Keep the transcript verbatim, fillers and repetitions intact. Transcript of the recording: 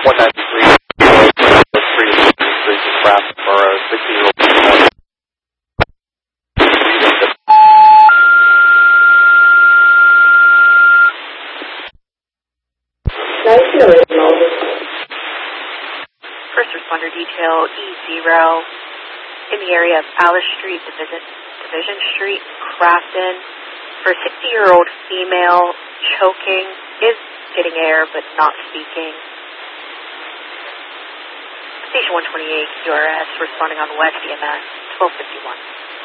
one ninety-three, three three Craft Borough, sixty-year-old female. First responder detail E zero in the area of Alice Street, Division, Division Street, Crafton, for a sixty-year-old female choking, is getting air but not speaking. Station one twenty-eight Q R S responding on West E M S twelve fifty-one.